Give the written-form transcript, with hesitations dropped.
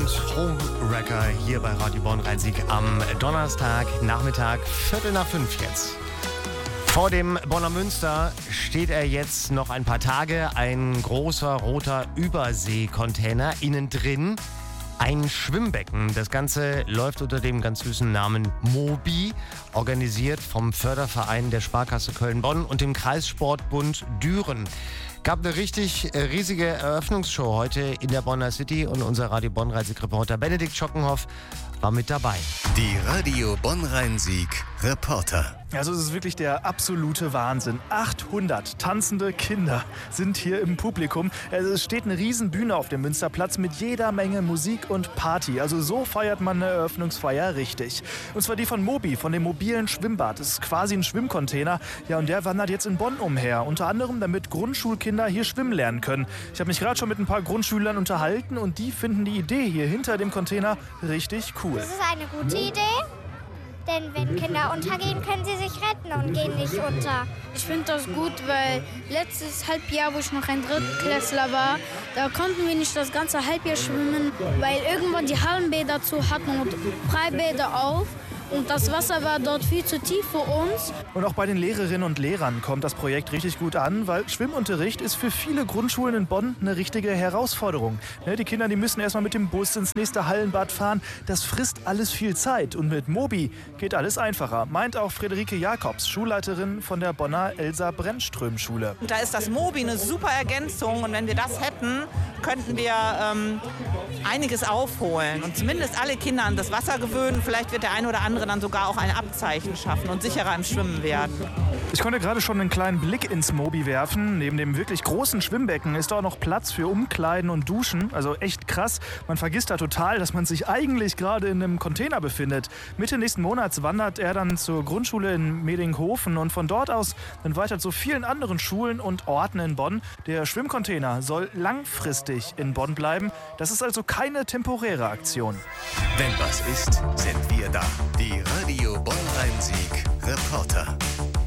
Homewrecker hier bei Radio Bonn-Rhein-Sieg am Donnerstag, Nachmittag, 4:45 jetzt. Vor dem Bonner Münster steht er jetzt noch ein paar Tage, ein großer roter Überseekontainer, innen drin ein Schwimmbecken. Das Ganze läuft unter dem ganz süßen Namen Mobi, organisiert vom Förderverein der Sparkasse Köln-Bonn und dem Kreissportbund Düren. Gab eine richtig riesige Eröffnungsshow heute in der Bonner City und unser Radio Bonn-Rhein-Sieg-Reporter Benedikt Schockenhoff war mit dabei. Die Radio Bonn-Rhein-Sieg-Reporter. Also es ist wirklich der absolute Wahnsinn. 800 tanzende Kinder sind hier im Publikum. Es steht eine riesen Bühne auf dem Münsterplatz mit jeder Menge Musik und Party. Also so feiert man eine Eröffnungsfeier richtig. Und zwar die von Mobi, von dem mobilen Schwimmbad. Das ist quasi ein Schwimmcontainer. Ja, und der wandert jetzt in Bonn umher. Unter anderem, damit Grundschulkinder hier schwimmen lernen können. Ich habe mich gerade schon mit ein paar Grundschülern unterhalten und die finden die Idee hier hinter dem Container richtig cool. Das ist eine gute Idee. Denn wenn Kinder untergehen, können sie sich retten und gehen nicht unter. Ich finde das gut, weil letztes Halbjahr, wo ich noch ein Drittklässler war, da konnten wir nicht das ganze Halbjahr schwimmen, weil irgendwann die Hallenbäder zu hatten und Freibäder auf. Und das Wasser war dort viel zu tief für uns. Und auch bei den Lehrerinnen und Lehrern kommt das Projekt richtig gut an, weil Schwimmunterricht ist für viele Grundschulen in Bonn eine richtige Herausforderung. Die Kinder, die müssen erstmal mit dem Bus ins nächste Hallenbad fahren. Das frisst alles viel Zeit. Und mit Mobi geht alles einfacher, meint auch Friederike Jakobs, Schulleiterin von der Bonner Elsa-Brennström-Schule. Da ist das Mobi eine super Ergänzung. Und wenn wir das hätten, könnten wir einiges aufholen. Und zumindest alle Kinder an das Wasser gewöhnen. Vielleicht wird der eine oder andere dann sogar auch ein Abzeichen schaffen und sicherer im Schwimmen werden. Ich konnte gerade schon einen kleinen Blick ins Mobi werfen. Neben dem wirklich großen Schwimmbecken ist auch noch Platz für Umkleiden und Duschen. Also echt krass. Man vergisst da total, dass man sich eigentlich gerade in einem Container befindet. Mitte nächsten Monats wandert er dann zur Grundschule in Medinghofen und von dort aus dann weiter zu vielen anderen Schulen und Orten in Bonn. Der Schwimmcontainer soll langfristig in Bonn bleiben. Das ist also keine temporäre Aktion. Wenn was ist, sind wir da. Die Radio Bonn-Rhein-Sieg-Reporter.